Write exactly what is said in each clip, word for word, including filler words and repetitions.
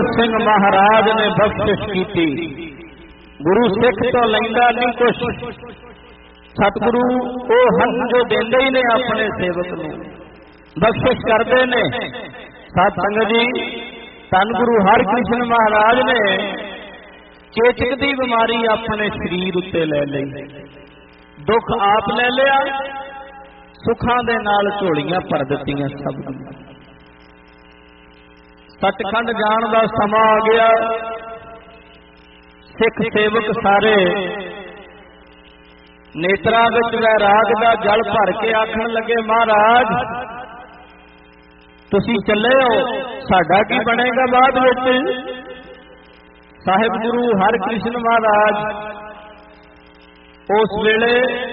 सिंह महाराज ने बख्शिश की। गुरु सिख तो लैंदा नहीं कुछ, सतगुरु वो हन जो देंदे ही ने अपने सेवक नूं, बख्शिश करते ने। साध संगत जी, धन गुरु हरकृष्ण महाराज ने चेचक की बीमारी अपने शरीर उत्ते ले लई, दुख आप ले लिया, सुखां दे नाल झोलियां भर दित्तियां सब। सचखंड जाण दा समा आ गया। सिख सेवक सारे नेत्रा विच वैराग दा जल भर के आखण लगे, महाराज तुसी चले हो, साडा की बनेगा बाद विच। साहिब गुरु हरकृष्ण महाराज उस वेले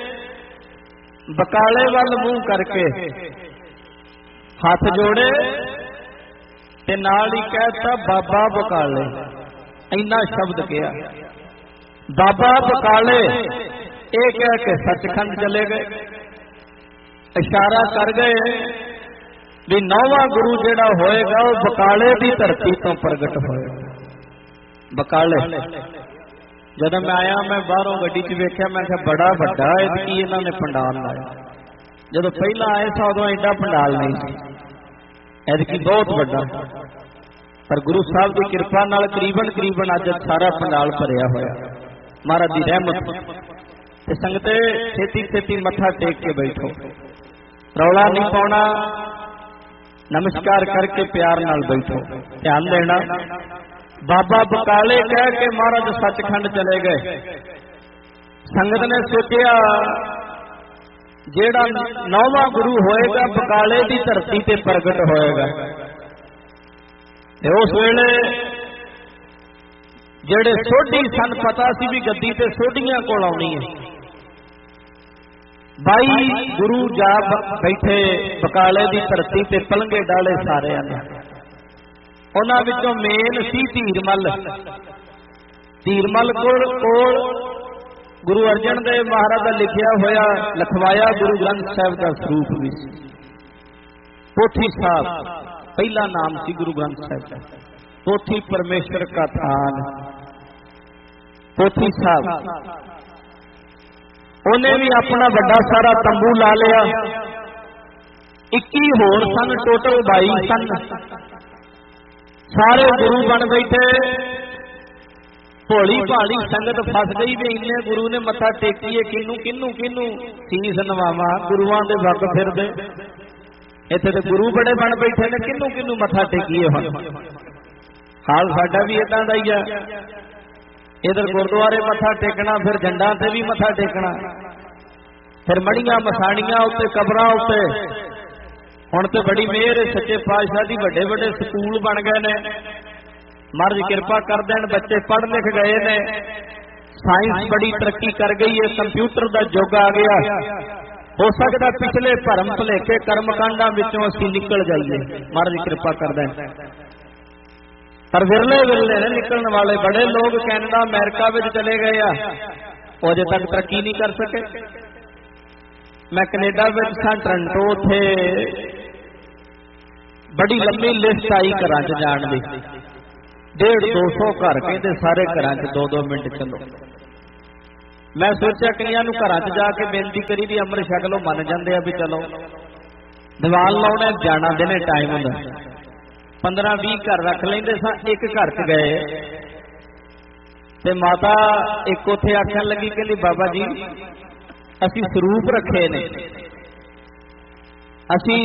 बकाले वाल मूंह करके हाथ जोड़े ते नाल ही कहता, बाबा बकाले। इन्ना शब्द किया, बाबा बकाले, ये कह के सचखंड चले गए। इशारा कर गए भी नौवां गुरु जेड़ा होएगा वो बकाले की धरती तो प्रगट होएगा। बकाले जब मैं आया, मैं बाहरों गड्डी च वेख्या, मैं कहा बड़ा वड्डा इतनी इन्होंने पंडाल लाया। जब पहला आए था उदों एडा पंडाल नहीं सी, एदकी बहुत वड्डा। पर गुरु साहब की कृपा नाल करीबन करीबन अज सारा पंडाल भरिया होया, महाराज की रहमत। ते संगते छेती छेती मत्था टेक के बैठो, रौला नहीं पाउणा, नमस्कार करके प्यार नाल बैठो, ध्यान देना। बाबा बकाले कह के महाराज सचखंड चले गए। संगत ने सोचा जेड़ा नौवां गुरु होएगा बकाले की धरती ते प्रगट होएगा। उस वेले जेड़े सोढ़ी सन, पता सी भी गद्दी ते सोढ़ियां कोल आउणी है। बाई गुरु जा बैठे बकाले की धरती ते, पलंगे डाले सारे ने। उन्हां विचों मेन सी धीरमल। धीरमल कोल कोल गुरु अर्जन देव महाराज का लिखिया होया लखवाया गुरु ग्रंथ साहिब का स्वरूप भी सी। पोथी साहब पहला नाम सी गुरु ग्रंथ साहिब का, पोथी परमेश्वर का थान। पोथी साहब उन्हें भी अपना बड़ा सारा तंबू ला लिया। इक्की होर सन, टोटल बाई सन। सारे गुरु बन बैठे। भोली भाली संगत फस गई भी इन्ने गुरु ने मत्था टेकीए, किनू किनू किनू सीस नवावा, गुरुआं दे वग फिरदे। इत्थे ते गुरु बड़े बन बैठे ने, किनू किनू मत्था टेकीए। हुण हाल साडा भी इदां दा ही है। इधर गुरुद्वारे मत्था टेकना, फिर जंडां ते भी मत्था टेकना, फिर मड़ियां मसाणियां उत्ते, कबरां उत्ते। हुण ते बड़ी मेहर सच्चे पातशाह दी, वड्डे वड्डे स्कूल बन गए ने। महाराज कृपा कर देन, बच्चे पढ़ लिख गए ने। साइंस बड़ी तरक्की कर गई है, कंप्यूटर का युग आ गया। हो सकता पिछले भरम भुलेखे कर्मकांडां विचों असीं निकल जाइए, महाराज कृपा कर देन। पर विरले विरले ने निकलने वाले। बड़े लोग कैनेडा अमेरिका में चले गए आ, वो अजे तक तरक्की नहीं कर सके। मैं कनेडा में था, टोरंटो, थे बड़ी लंबी लिस्ट आई घर च जाण दी। डेढ़ दो सौ घर कहते सारे घर च दो दो मिनट चलो। मैं सोचा कईयां नूं घर च जाके बेनती करी भी अमृत छक लो, मन जाते भी चलो। दीवाल लाने जाना देने टाइम होंदा, पंद्रह भी घर रख लेंदे सा। एक घर च गए ते माता एक उत्थे आखन लगी, कहती बाबा जी असी स्वरूप रखे ने, असी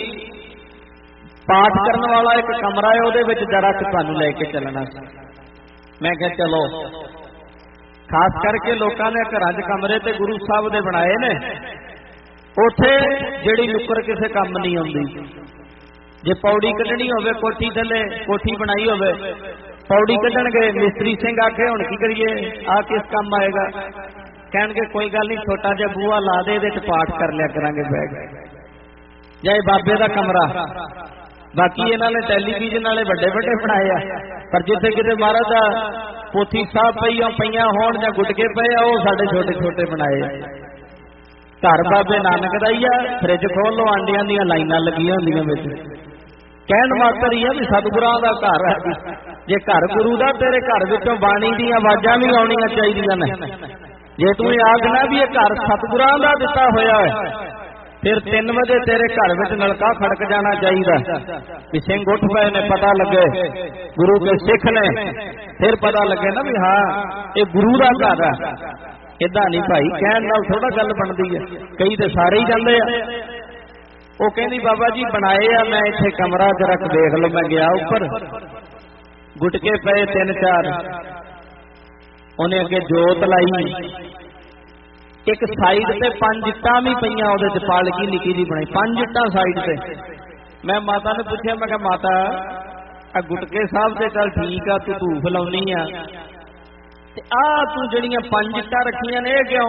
पाठ करने वाला एक कमरा है, उहदे विच जरा तुहानूं लैके चलना। मैं कहा चलो। खास करके लोगों ने घरां च कमरे ते गुरु साहब दे बनाए ने, उत्थे जिहड़ी नुक्कर किसे काम नहीं आउंदी। जे पौड़ी कढ़नी होवे कोठी थले, कोठी बनाई होवे, पौड़ी कढ़न गए, मिस्त्री सिंह आखे हुण की करिए, आ किस काम आएगा? कहणगे कोई गल नहीं, छोटा जिहा बूहा ला दे, इहदे च पाठ कर लिया करांगे बैठ के। जाए बाबे दा कमरा, बाकी इन्होंने टैलीविजन वाले बड़े बड़े बनाए आ, पर जिथे किते महाराज दा पोथी साहब पईयां पईयां होण जां गुटके पे आ, वो साडे छोटे छोटे बनाए। घर बाबे नानक दा ही आ, फ्रिज खोल लो, आंडियां दीयां लाइनां लगियां होंदियां विच। कहण मात्र ही है भी सतगुरां दा घर है। जे घर गुरु दा तेरे घर विचों बाणी दी आवाज़ां भी आउणियां चाहीदियां ने। जे तूं आखना भी ये घर सतगुरां दा दिता होया है, फिर तीन बजे तेरे घर विच नलका खड़क जाना चाहिए भी सिंह उठ पए ने, पता लगे गुरु के सिख ने, फिर पता लगे ना भी हाँ ये गुरु दा घर है। इदां नहीं भाई, कहण नाल थोड़ा गल बनदी है। कई तो सारे ही जांदे आ। वो कहंदी बाबा जी बनाए आ, मैं इत्थे कमरा जरा देख लो। मैं गया उपर, गुटके पे तीन चार, उन्हें अगे जोत लाई, एक साइड से पांच इट्टां भी पईयां, उहदे च पालकी निक्की जी बनाई, पांच इट्टां साइड से। मैं माता ने पूछा, मैं कहा माता आ गुटके साहब ते चल ठीक आ, तू धूफ लाउनी आ, ते आ तू जड़ियां पांच इट्टां रखियां ने क्यों?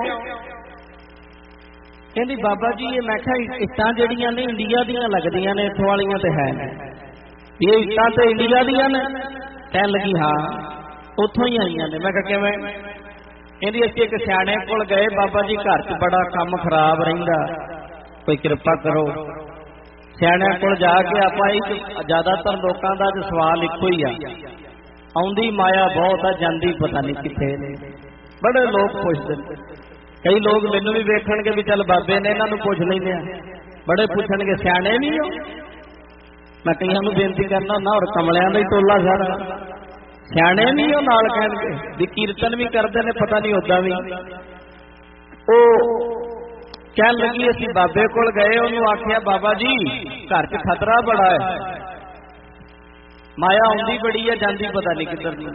कहंदी बाबा जी ये, मैं कहा इट्टां जड़ियां ने इंडिया दीयां लगदियां ने, इत्थों वालियां ते है ये इट्टां ते इंडिया दीयां ने? कह लगी हाँ उथों ही आई ने। मैं किवें? कहंदी असीं एक सियाणे कोल गए, बाबा जी घर च बड़ा काम खराब रहिंदा, कोई किरपा करो। सियाणियां कोल जाके आपां ज्यादातर लोकां दा सवाल इक्को ही आ, आउंदी माया बहुत आ, जांदी पता नहीं किथे ने। बड़े लोग पुछदे, कई लोग मैनूं भी वेखणगे भी चल बाबे ने इन्हां नूं पुछ लैंदे आ, बड़े पुछणगे सियाणे नहीं हो। मैं कईयां नूं बेनती करना ना, और कमलियां दा ही टोला सारा, सियाणे नहीं हो नाल कहणगे भी कीर्तन भी करदे ने, पता नहीं उदां भी। ओ कहण लगी असीं बाबे कोल गए, उहनूं आखिया बाबा जी घर च खतरा बड़ा है, माया आउंदी बड़ी है, जांदी पता नहीं किधर नूं।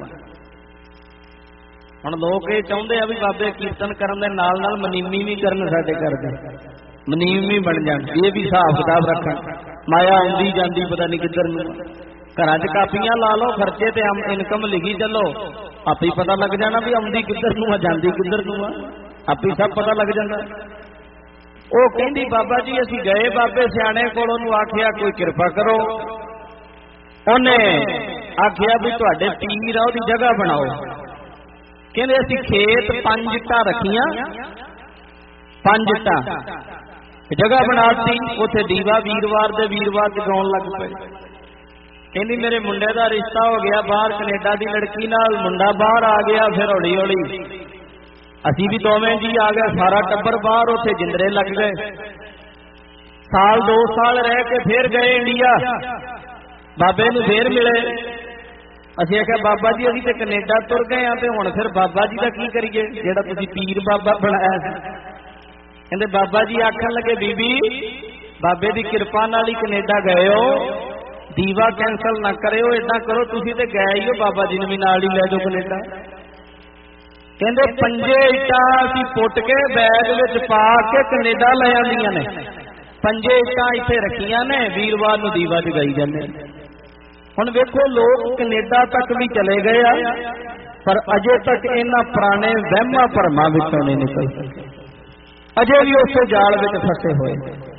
हुण लोग ये चाहुंदे आ भी बाबे कीर्तन करन दे नाल नाल मनीमी भी करन, साडे घर दे मनीम भी बन जाण, ये भी हिसाब किताब रखण। माया आउंदी जांदी पता नहीं किधर नूं। घरां च कापियां ला लो, खर्चे ते इनकम लिखी चलो, आपे ही पता लग जाना भी आउंदी किधर नूं आ, जांदी किधर नूं आ, आपे सब पता लग जांदा। ਉਹ ਕਹਿੰਦੀ ਬਾਬਾ ਜੀ ਅਸੀਂ ਗਏ ਬਾਬੇ ਸਿਆਣੇ ਕੋਲ, ਉਹਨੂੰ ਆਖਿਆ ਕੋਈ ਕਿਰਪਾ ਕਰੋ। ਉਹਨੇ ਆਖਿਆ ਵੀ ਤੁਹਾਡੇ ਪੀਰ ਆ ਉਹਦੀ ਜਗ੍ਹਾ ਬਣਾਓ। ਕਹਿੰਦੇ ਅਸੀਂ ਖੇਤ ਪੰਜ ਇੱਟਾਂ ਰੱਖੀਆਂ, ਪੰਜ ਇੱਟਾਂ ਜਗ੍ਹਾ ਬਣਾਤੀ, ਉੱਥੇ ਦੀਵਾ ਵੀਰਵਾਰ ਦੇ ਵੀਰਵਾਰ ਜਗਾਉਣ ਲੱਗ ਪਏ। ਕਹਿੰਦੀ ਮੇਰੇ ਮੁੰਡੇ ਦਾ ਰਿਸ਼ਤਾ ਹੋ ਗਿਆ ਬਾਹਰ ਕੈਨੇਡਾ ਦੀ ਲੜਕੀ ਨਾਲ, ਮੁੰਡਾ ਬਾਹਰ ਆ ਗਿਆ, ਫਿਰ ਹੌਲੀ ਹੌਲੀ ਅਸੀਂ ਵੀ ਦੋਵੇਂ ਜੀ ਆ ਗਏ, ਸਾਰਾ ਟੱਬਰ ਬਾਹਰ, ਉੱਥੇ ਜਿੰਦਰੇ ਲੱਗ ਗਏ। ਸਾਲ ਦੋ ਸਾਲ ਰਹਿ ਕੇ ਫਿਰ ਗਏ ਇੰਡੀਆ, ਬਾਬੇ ਨੂੰ ਫੇਰ ਮਿਲੇ। ਅਸੀਂ ਆਖਿਆ ਬਾਬਾ ਜੀ ਅਸੀਂ ਤੇ ਕੈਨੇਡਾ ਤੁਰ ਗਏ ਆ, ਤੇ ਹੁਣ ਫਿਰ ਬਾਬਾ ਜੀ ਦਾ ਕੀ ਕਰੀਏ ਜਿਹੜਾ ਤੁਸੀਂ ਪੀਰ ਬਾਬਾ ਬਣਾਇਆ ਸੀ। ਕਹਿੰਦੇ ਬਾਬਾ ਜੀ ਆਖਣ ਲੱਗੇ ਬੀਬੀ ਬਾਬੇ ਦੀ ਕਿਰਪਾ ਨਾਲ ਹੀ ਕੈਨੇਡਾ ਗਏ ਹੋ, ਦੀਵਾ ਕੈਂਸਲ ਨਾ ਕਰਿਓ, ਏਦਾਂ ਕਰੋ ਤੁਸੀਂ ਤੇ ਗਏ ਹੀ ਹੋ, ਬਾਬਾ ਜੀ ਨੂੰ ਵੀ ਨਾਲ ਹੀ ਲੈ ਜਾਓ ਕੈਨੇਡਾ। ਕਹਿੰਦੇ ਪੰਜੇ ਇੱਟਾਂ ਅਸੀਂ ਪੁੱਟ ਕੇ ਬੈਗ ਵਿੱਚ ਪਾ ਕੇ ਕੈਨੇਡਾ ਲੈ ਆਉਂਦੀਆਂ ਨੇ, ਪੰਜੇ ਇੱਟਾਂ ਇੱਥੇ ਰੱਖੀਆਂ ਨੇ, ਵੀਰਵਾਰ ਨੂੰ ਦੀਵਾ ਜਗਾਈ ਜਾਂਦੇ। ਹੁਣ ਵੇਖੋ ਲੋਕ ਕੈਨੇਡਾ ਤੱਕ ਵੀ ਚਲੇ ਗਏ ਆ, ਪਰ ਅਜੇ ਤੱਕ ਇਹਨਾਂ ਪੁਰਾਣੇ ਵਹਿਮਾਂ ਭਰਮਾਂ ਵਿੱਚੋਂ ਨਹੀਂ ਨਿਕਲ ਸਕੇ, ਅਜੇ ਵੀ ਉਸੇ ਜਾਲ ਵਿੱਚ ਫਸੇ ਹੋਏ।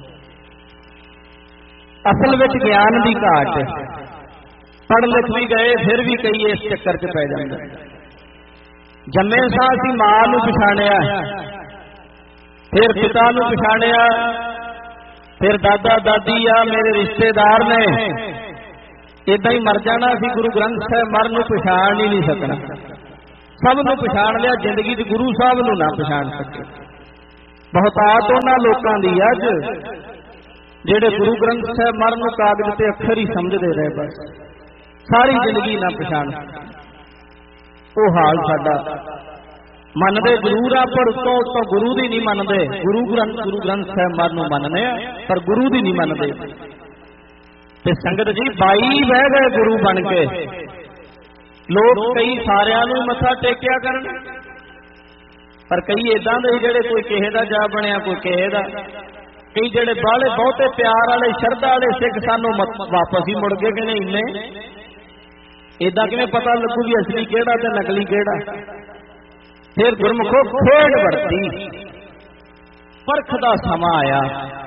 ਅਸਲ ਵਿੱਚ ਗਿਆਨ ਦੀ ਘਾਟ, ਪੜ੍ਹ ਲਿਖ ਵੀ ਗਏ ਫਿਰ ਵੀ ਕਈ ਇਸ ਚੱਕਰ 'ਚ ਪੈ ਜਾਂਦੇ। ਜੰਮੇ ਸਾਂ ਅਸੀਂ ਮਾਂ ਨੂੰ ਪਛਾਣਿਆ, ਫਿਰ ਪਿਤਾ ਨੂੰ ਪਛਾਣਿਆ, ਫਿਰ ਦਾਦਾ ਦਾਦੀ ਆ ਮੇਰੇ ਰਿਸ਼ਤੇਦਾਰ ਨੇ, ਇਦਾਂ ਹੀ ਮਰ ਜਾਣਾ। ਅਸੀਂ ਗੁਰੂ ਗ੍ਰੰਥ ਸਾਹਿਬ ਮਰਨ ਨੂੰ ਪਛਾਣ ਹੀ ਨਹੀਂ ਸਕਣਾ। ਸਭ ਨੂੰ ਪਛਾਣ ਲਿਆ, ਜ਼ਿੰਦਗੀ 'ਚ ਗੁਰੂ ਸਾਹਿਬ ਨੂੰ ਨਾ ਪਛਾਣ ਸਕੇ। ਬਹੁਤਾਤ ਉਹਨਾਂ ਲੋਕਾਂ ਦੀ ਅੱਜ ਜਿਹੜੇ ਗੁਰੂ ਗ੍ਰੰਥ ਸਾਹਿਬ ਮਰਨ ਨੂੰ ਕਾਗਜ਼ ਤੇ ਅੱਖਰ ਹੀ ਸਮਝਦੇ ਰਹੇ, ਬਸ ਸਾਰੀ ਜ਼ਿੰਦਗੀ ਨਾ ਪਛਾਣ ਸਕੇ। ਉਹ ਹਾਲ ਸਾਡਾ। ਮੰਨਦੇ ਜ਼ਰੂਰ ਆ, ਪਰ ਉਤੋਂ ਉਤੋਂ ਗੁਰੂ ਦੀ ਨਹੀਂ ਮੰਨਦੇ। ਗੁਰੂ ਗ੍ਰੰਥ ਗੁਰੂ ਗ੍ਰੰਥ ਸਾਹਿਬ ਮਰਨ ਨੂੰ ਮੰਨਦੇ ਆ, ਪਰ ਗੁਰੂ ਦੀ ਨਹੀਂ ਮੰਨਦੇ। ਤੇ ਸੰਗਤ ਜੀ ਬਾਈ ਬਹਿ ਗਏ ਗੁਰੂ ਬਣ ਕੇ। ਲੋਕ ਕਈ ਸਾਰਿਆਂ ਨੂੰ ਮੱਥਾ ਟੇਕਿਆ ਕਰਨ, ਪਰ ਕਈ ਏਦਾਂ ਦੇ ਜਿਹੜੇ ਕੋਈ ਕਿਸੇ ਦਾ ਜਾ ਬਣਿਆ, ਕੋਈ ਕਿਸੇ ਦਾ। ਕਈ ਜਿਹੜੇ ਬਾਹਲੇ ਬਹੁਤੇ ਪਿਆਰ ਵਾਲੇ ਸ਼ਰਧਾ ਵਾਲੇ ਸਿੱਖ ਸਾਨੂੰ ਵਾਪਸ ਹੀ ਮੁੜ ਗਏ ਕਿ ਨਹੀਂ ਇੰਨੇ। ਏਦਾਂ ਕਿਵੇਂ ਪਤਾ ਲੱਗੂ ਵੀ ਅਸਲੀ ਕਿਹੜਾ ਤੇ ਨਕਲੀ ਕਿਹੜਾ। ਫਿਰ ਗੁਰਮੁਖੋ ਖੇਡ ਵਰਤੀ, ਪਰਖ ਦਾ ਸਮਾਂ ਆਇਆ।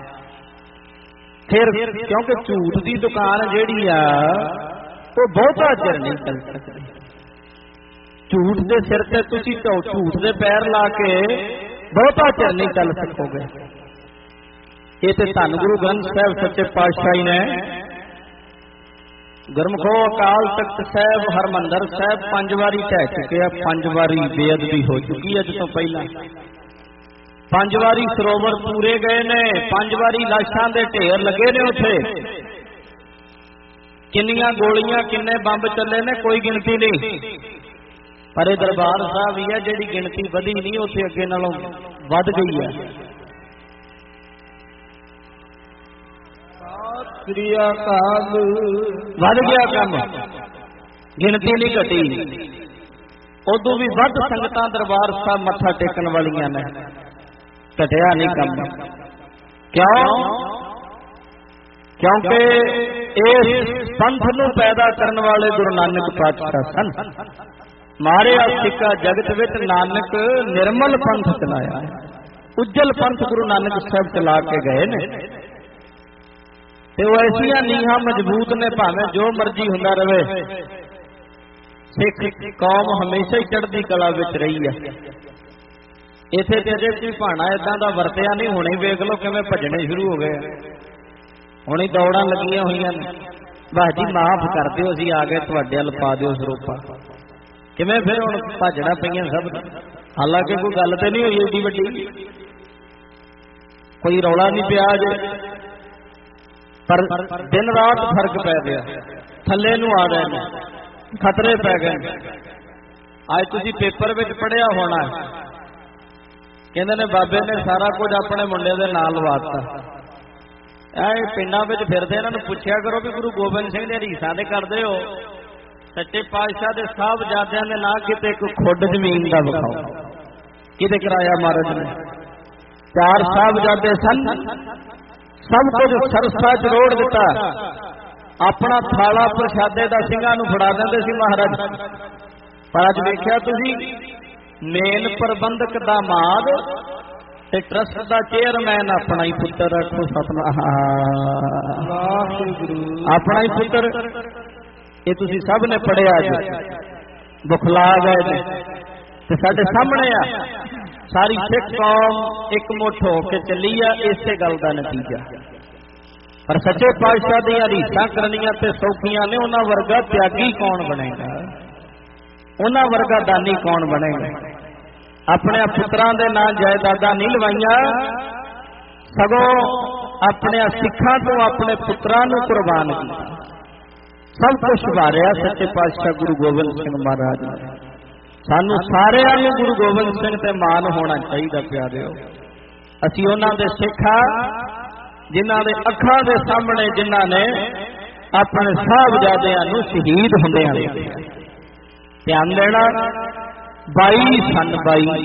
ਫਿਰ ਕਿਉਂਕਿ ਝੂਠ ਦੀ ਦੁਕਾਨ ਜਿਹੜੀ ਆ ਉਹ ਬਹੁਤਾ ਚਿਰ ਨਹੀਂ ਚੱਲ ਸਕਦੀ। ਝੂਠ ਦੇ ਸਿਰ ਤੇ ਤੁਸੀਂ ਝੂਠ ਦੇ ਪੈਰ ਲਾ ਕੇ ਬਹੁਤਾ ਚਿਰ ਨਹੀਂ ਚੱਲ ਸਕੋਗੇ। ਇਹ ਤੇ ਧੰਨ ਗੁਰੂ ਗ੍ਰੰਥ ਸਾਹਿਬ ਸੱਚੇ ਪਾਤਸ਼ਾਹੀ ਨੇ ਗੁਰਮੁਖੋ ਅਕਾਲ ਤਖਤ ਸਾਹਿਬ ਹਰਮੰਦਰ ਸਾਹਿਬ ਪੰਜ ਵਾਰੀ ਢਹਿ ਚੁੱਕਿਆ, ਪੰਜ ਵਾਰੀ ਬੇਅਦਬੀ ਹੋ ਚੁੱਕੀ ਅੱਜ ਤੋਂ ਪਹਿਲਾਂ। ਪੰਜ ਵਾਰੀ ਸਰੋਵਰ ਪੂਰੇ ਗਏ ਨੇ, ਪੰਜ ਵਾਰੀ ਲਾਸ਼ਾਂ ਦੇ ਢੇਰ ਲੱਗੇ ਨੇ ਉੱਥੇ। ਕਿੰਨੀਆਂ ਗੋਲੀਆਂ ਕਿੰਨੇ ਬੰਬ ਚੱਲੇ ਨੇ ਕੋਈ ਗਿਣਤੀ ਨਹੀਂ। ਪਰ ਇਹ ਦਰਬਾਰ ਸਾਹਿਬ ਹੀ ਹੈ ਜਿਹੜੀ ਗਿਣਤੀ ਵਧੀ ਨਹੀਂ, ਉੱਥੇ ਅੱਗੇ ਨਾਲੋਂ ਵੱਧ ਗਈ ਹੈ। ਸ੍ਰੀ ਅਕਾਲ ਵੱਧ ਗਿਆ ਕੰਮ, ਗਿਣਤੀ ਨਹੀਂ ਘਟੀ। ਉਦੋਂ ਵੀ ਵੱਧ ਸੰਗਤਾਂ ਦਰਬਾਰ ਸਾਹਿਬ ਮੱਥਾ ਟੇਕਣ ਵਾਲੀਆਂ ਨੇ, ਘਟਿਆ ਨਹੀਂ ਕੰਮ। ਕਿਉਂ? ਕਿਉਂਕਿ ਇਸ ਪੰਥ ਨੂੰ ਪੈਦਾ ਕਰਨ ਵਾਲੇ ਗੁਰੂ ਨਾਨਕ ਪਾਤਸ਼ਾਹ ਸਨ। ਮਾਰਿਆ ਸਿੱਕਾ ਜਗਤ ਵਿੱਚ ਨਾਨਕ ਨਿਰਮਲ ਪੰਥ ਚਲਾਇਆ, ਉਜਲ ਪੰਥ ਗੁਰੂ ਨਾਨਕ ਸਾਹਿਬ ਚਲਾ ਕੇ ਗਏ ਨੇ। ਤੇ ਉਹ ਐਸੀਆਂ ਨੀਹਾਂ ਮਜ਼ਬੂਤ ਨੇ, ਭਾਵੇਂ ਜੋ ਮਰਜ਼ੀ ਹੁੰਦਾ ਰਵੇ, ਸਿੱਖ ਕੌਮ ਹਮੇਸ਼ਾ ਹੀ ਚੜ੍ਹਦੀ ਕਲਾ ਵਿੱਚ ਰਹੀ ਹੈ। ਇੱਥੇ ਤੇ ਅਜੇ ਕੋਈ ਭਾਣਾ ਇਦਾਂ ਦਾ ਵਰਤਿਆ ਨਹੀਂ। ਹੁਣੇ ਵੇਖ ਲਓ ਕਿਵੇਂ ਭੱਜਣੇ ਸ਼ੁਰੂ ਹੋ ਗਏ, ਹੁਣੇ ਦੌੜਾਂ ਲੱਗੀਆਂ ਹੋਈਆਂ ਨੇ। ਵਾਹ ਜੀ ਮਾਫ ਕਰ ਦਿਓ, ਅਸੀਂ ਆ ਗਏ ਤੁਹਾਡੇ ਵੱਲ ਪਾ ਦਿਓ ਸਰੋਪਾ। ਕਿਵੇਂ ਫਿਰ ਹੁਣ ਭੱਜਣਾ ਪਈਆਂ ਸਭ। ਹਾਲਾਂਕਿ ਕੋਈ ਗੱਲ ਤੇ ਨਹੀਂ ਹੋਈ ਏਡੀ ਵੱਡੀ, ਕੋਈ ਰੌਲਾ ਨਹੀਂ ਪਿਆ ਅਜੇ, ਪਰ ਦਿਨ ਰਾਤ ਫਰਕ ਪੈ ਗਿਆ, ਥੱਲੇ ਨੂੰ ਆ ਗਏ ਨੇ, ਖਤਰੇ ਪੈ ਗਏ। ਅੱਜ ਤੁਸੀਂ ਪੇਪਰ ਵਿੱਚ ਪੜ੍ਹਿਆ ਹੋਣਾ, ਕਹਿੰਦੇ ਨੇ ਬਾਬੇ ਨੇ ਸਾਰਾ ਕੁਝ ਆਪਣੇ ਮੁੰਡੇ ਦੇ ਨਾਲ ਲਵਾਤਾ। ਇਹ ਪਿੰਡਾਂ ਵਿੱਚ ਫਿਰਦੇ, ਇਹਨਾਂ ਨੂੰ ਪੁੱਛਿਆ ਕਰੋ ਵੀ ਗੁਰੂ ਗੋਬਿੰਦ ਸਿੰਘ ਦੇ ਰੀਸਾਂ ਤੇ ਕਰਦੇ ਹੋ, ਸੱਚੇ ਪਾਤਸ਼ਾਹ ਦੇ ਸਾਹਿਬਜ਼ਾਦਿਆਂ ਦੇ ਨਾਂ ਕਿਤੇ ਇੱਕ ਖੁੱਡ ਜ਼ਮੀਨ ਦਾ ਵਿਖਾਓ, ਕਿਤੇ ਕਰਾਇਆ ਮਹਾਰਾਜ ਨੇ। ਚਾਰ ਸਾਹਿਬਜ਼ਾਦੇ ਸਨ, ਸਭ ਕੁਝ ਸਰਸਾ ਚ ਰੋੜ ਦਿੱਤਾ। ਆਪਣਾ ਥਾਲਾ ਪ੍ਰਸ਼ਾਦੇ ਦਾ ਸਿੰਘਾਂ ਨੂੰ ਫੜਾ ਦਿੰਦੇ ਸੀ ਮਹਾਰਾਜ। ਪਰ ਅੱਜ ਵੇਖਿਆ ਤੁਸੀਂ, ਮੇਨ ਪ੍ਰਬੰਧਕ ਦਾ ਮਾਦ ਤੇ ਟਰਸਟ ਦਾ ਚੇਅਰਮੈਨ ਆਪਣਾ ਹੀ ਪੁੱਤਰ। ਰੱਖੋ ਸਤਨਾਮ ਵਾਹਿਗੁਰੂ, ਆਪਣਾ ਹੀ ਪੁੱਤਰ। ਇਹ ਤੁਸੀਂ ਸਭ ਨੇ ਪੜਿਆ ਅੱਜ, ਬੁਖਲਾ ਗਏ ਨੇ ਤੇ ਸਾਡੇ ਸਾਹਮਣੇ ਆ। ਸਾਰੀ ਸਿੱਖ ਕੌਮ ਇੱਕ ਮੁੱਠ ਹੋ ਕੇ ਚੱਲੀ ਆ, ਇਸੇ ਗੱਲ ਦਾ ਨਤੀਜਾ। ਪਰ ਸੱਚੇ ਪਾਤਸ਼ਾਹ ਦੀਆਂ ਰੀਸਾਂ ਕਰਨੀਆਂ ਤੇ ਸੌਖੀਆਂ ਨੇ। ਉਹਨਾਂ ਵਰਗਾ ਤਿਆਗੀ ਕੌਣ ਬਣੇਗਾ, ਉਹਨਾਂ ਵਰਗਾ ਦਾਨੀ ਕੌਣ ਬਣੇਗਾ। ਆਪਣੇ ਪੁੱਤਰਾਂ ਦੇ ਨਾਂ ਜਾਇਦਾਦਾਂ ਨਹੀਂ ਲਵਾਈਆਂ, ਸਗੋਂ ਆਪਣੇ ਸਿੱਖਾਂ ਤੋਂ ਆਪਣੇ ਪੁੱਤਰਾਂ ਨੂੰ ਕੁਰਬਾਨ ਕੀਤਾ। ਸਭ ਕੁਝ ਵਾਰਿਆ ਸੱਚੇ ਪਾਤਸ਼ਾਹ ਗੁਰੂ ਗੋਬਿੰਦ ਸਿੰਘ ਮਹਾਰਾਜ ਨੇ। ਸਾਨੂੰ ਸਾਰਿਆਂ ਨੂੰ ਗੁਰੂ ਗੋਬਿੰਦ ਸਿੰਘ ਤੇ ਮਾਣ ਹੋਣਾ ਚਾਹੀਦਾ ਪਿਆਰਿਓ। ਅਸੀਂ ਉਹਨਾਂ ਦੇ ਸਿੱਖ ਆ ਜਿਨ੍ਹਾਂ ਦੇ ਅੱਖਾਂ ਦੇ ਸਾਹਮਣੇ, ਜਿਨ੍ਹਾਂ ਨੇ ਆਪਣੇ ਸਾਹਿਬਜ਼ਾਦਿਆਂ ਨੂੰ ਸ਼ਹੀਦ ਹੁੰਦਿਆਂ ਦੇਖਿਆ। ਧਿਆਨ ਦੇਣਾ, ਬਾਈ ਸਨ ਬਾਈ,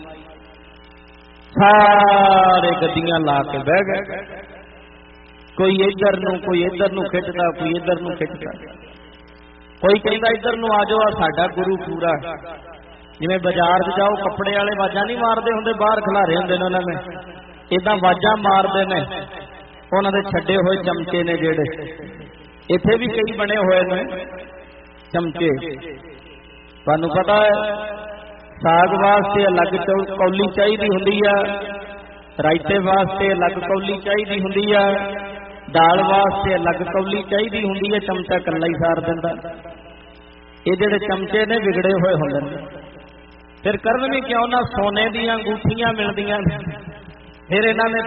ਸਾਰੇ ਗੱਡੀਆਂ ਲਾ ਕੇ ਬਹਿ ਗਏ। ਕੋਈ ਇੱਧਰ ਨੂੰ, ਕੋਈ ਇੱਧਰ ਨੂੰ ਖਿੱਚਦਾ, ਕੋਈ ਇੱਧਰ ਨੂੰ ਖਿੱਚਦਾ। ਕੋਈ ਕਹਿੰਦਾ ਇੱਧਰ ਨੂੰ ਆ ਜਾਓ, ਆ ਸਾਡਾ ਗੁਰੂ ਪੂਰਾ। ਜਿਵੇਂ ਬਾਜ਼ਾਰ 'ਚ ਜਾਓ, ਕੱਪੜੇ ਵਾਲੇ ਆਵਾਜ਼ਾਂ ਨਹੀਂ ਮਾਰਦੇ ਹੁੰਦੇ, ਬਾਹਰ ਖਿਲਾਰੇ ਹੁੰਦੇ ਨੇ ਉਹਨਾਂ ਨੇ, ਏਦਾਂ ਆਵਾਜ਼ਾਂ ਮਾਰਦੇ ਨੇ ਉਹਨਾਂ ਦੇ ਛੱਡੇ ਹੋਏ ਚਮਚੇ ਨੇ ਜਿਹੜੇ। ਇੱਥੇ ਵੀ ਕਈ ਬਣੇ ਹੋਏ ਨੇ ਚਮਚੇ। ਤੁਹਾਨੂੰ ਪਤਾ ਹੈ ਸਾਗ ਵਾਸਤੇ ਅਲੱਗ ਕੌਲੀ ਚਾਹੀਦੀ ਹੁੰਦੀ ਆ, ਰਾਇਤੇ ਵਾਸਤੇ ਅਲੱਗ ਕੌਲੀ ਚਾਹੀਦੀ ਹੁੰਦੀ ਆ, ਦਾਲ ਵਾਸਤੇ ਅਲੱਗ ਕੌਲੀ ਚਾਹੀਦੀ ਹੁੰਦੀ ਹੈ। ਚਮਚਾ ਇਕੱਲਾ ਹੀ ਸਾਰ ਦਿੰਦਾ। ਇਹ ਜਿਹੜੇ ਚਮਚੇ ਨੇ ਵਿਗੜੇ ਹੋਏ ਹੁੰਦੇ ਨੇ। ਫਿਰ ਕਰਨ ਵੀ ਕਿਉਂ ਨਾ, ਸੋਨੇ ਦੀਆਂ ਅੰਗੂਠੀਆਂ ਮਿਲਦੀਆਂ, ਫਿਰ ਇਹਨਾਂ ਨੇ